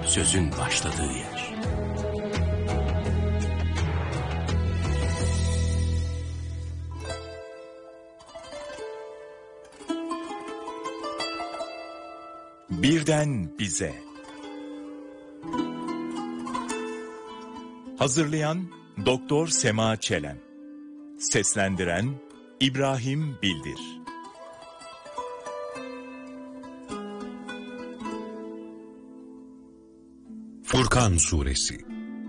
sözün başladığı yer. Birden bize. Hazırlayan Doktor Sema Çelen. Seslendiren İbrahim Bildir. Furkan Suresi.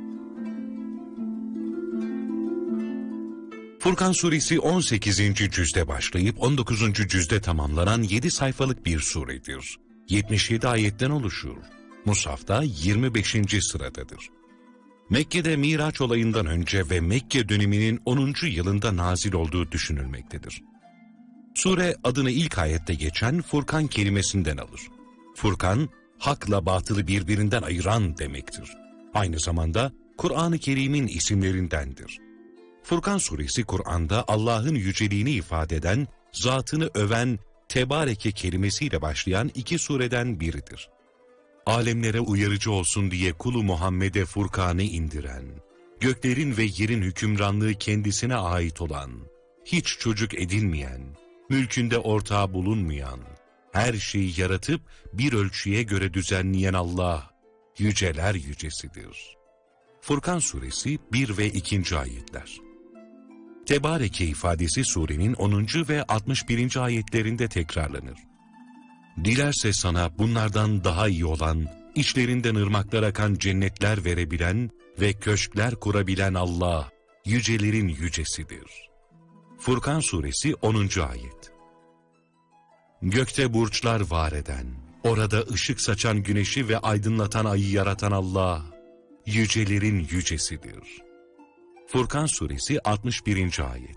Furkan Suresi 18. cüzde başlayıp 19. cüzde tamamlanan 7 sayfalık bir suredir. 77 ayetten oluşur. Mushaf'ta 25. sıradadır. Mekke'de Miraç olayından önce ve Mekke döneminin 10. yılında nazil olduğu düşünülmektedir. Sure adını ilk ayette geçen Furkan kelimesinden alır. Furkan, hakla batılı birbirinden ayıran demektir. Aynı zamanda Kur'an-ı Kerim'in isimlerindendir. Furkan suresi Kur'an'da Allah'ın yüceliğini ifade eden, zatını öven Tebareke kelimesiyle başlayan 2 sureden biridir. Alemlere uyarıcı olsun diye kulu Muhammed'e Furkan'ı indiren, göklerin ve yerin hükümranlığı kendisine ait olan, hiç çocuk edinmeyen, mülkünde ortağı bulunmayan, her şeyi yaratıp bir ölçüye göre düzenleyen Allah, yüceler yücesidir. Furkan suresi 1 ve 2. ayetler. Tebareke ifadesi surenin 10. ve 61. ayetlerinde tekrarlanır. Dilerse sana bunlardan daha iyi olan, içlerinden ırmaklar akan cennetler verebilen ve köşkler kurabilen Allah, yücelerin yücesidir. Furkan suresi 10. ayet. Gökte burçlar var eden, orada ışık saçan güneşi ve aydınlatan ayı yaratan Allah, yücelerin yücesidir. Furkan suresi 61. ayet.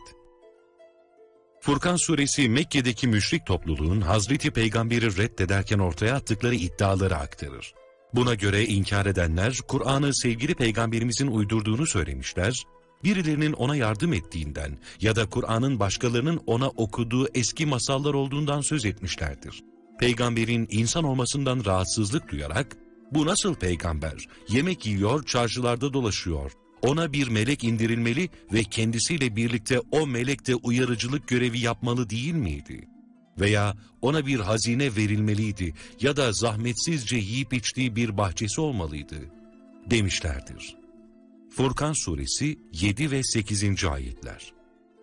Furkan suresi Mekke'deki müşrik topluluğun Hazreti Peygamber'i reddederken ortaya attıkları iddiaları aktarır. Buna göre inkar edenler Kur'an'ı sevgili peygamberimizin uydurduğunu söylemişler, birilerinin ona yardım ettiğinden ya da Kur'an'ın başkalarının ona okuduğu eski masallar olduğundan söz etmişlerdir. Peygamberin insan olmasından rahatsızlık duyarak, bu nasıl peygamber, yemek yiyor, çarşılarda dolaşıyor, ona bir melek indirilmeli ve kendisiyle birlikte o melek de uyarıcılık görevi yapmalı değil miydi? Veya ona bir hazine verilmeliydi ya da zahmetsizce yiyip içtiği bir bahçesi olmalıydı demişlerdir. Furkan suresi 7 ve 8. ayetler.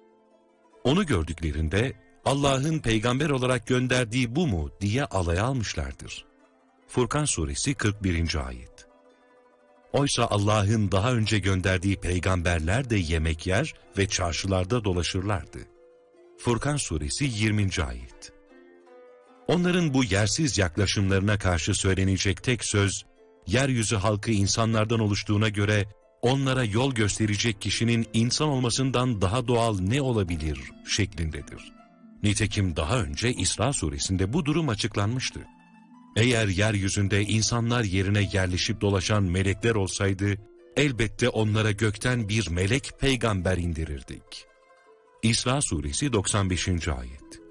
Onu gördüklerinde Allah'ın peygamber olarak gönderdiği bu mu diye alaya almışlardır. Furkan suresi 41. ayet. Oysa Allah'ın daha önce gönderdiği peygamberler de yemek yer ve çarşılarda dolaşırlardı. Furkan suresi 20. ayet. Onların bu yersiz yaklaşımlarına karşı söylenecek tek söz, yeryüzü halkı insanlardan oluştuğuna göre onlara yol gösterecek kişinin insan olmasından daha doğal ne olabilir şeklindedir. Nitekim daha önce İsra suresinde bu durum açıklanmıştı. Eğer yeryüzünde insanlar yerine yerleşip dolaşan melekler olsaydı, elbette onlara gökten bir melek peygamber indirirdik. İsra suresi 95. ayet.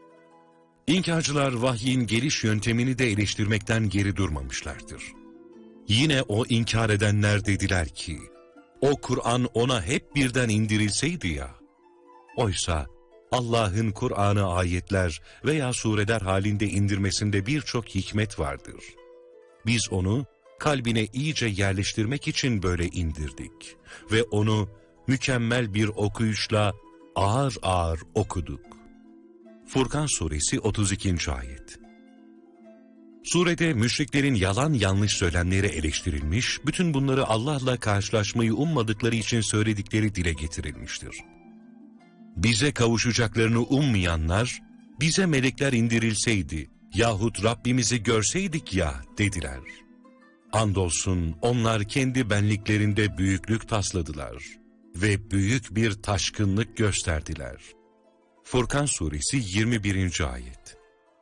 İnkarcılar vahyin geliş yöntemini de eleştirmekten geri durmamışlardır. Yine o inkar edenler dediler ki, o Kur'an ona hep birden indirilseydi ya. Oysa Allah'ın Kur'an'ı ayetler veya sureler halinde indirmesinde birçok hikmet vardır. Biz onu kalbine iyice yerleştirmek için böyle indirdik ve onu mükemmel bir okuyuşla ağır ağır okuduk. Furkan suresi 32. ayet. Surede müşriklerin yalan yanlış söylemleri eleştirilmiş, bütün bunları Allah'la karşılaşmayı ummadıkları için söyledikleri dile getirilmiştir. Bize kavuşacaklarını ummayanlar, bize melekler indirilseydi yahut Rabbimizi görseydik ya dediler. Andolsun onlar kendi benliklerinde büyüklük tasladılar ve büyük bir taşkınlık gösterdiler. Furkan suresi 21. ayet.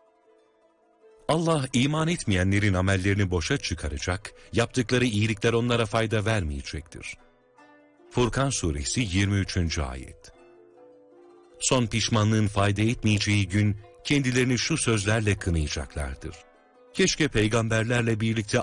Allah iman etmeyenlerin amellerini boşa çıkaracak, yaptıkları iyilikler onlara fayda vermeyecektir. Furkan suresi 23. ayet. Son pişmanlığın fayda etmeyeceği gün kendilerini şu sözlerle kınayacaklardır. Keşke peygamberlerle birlikte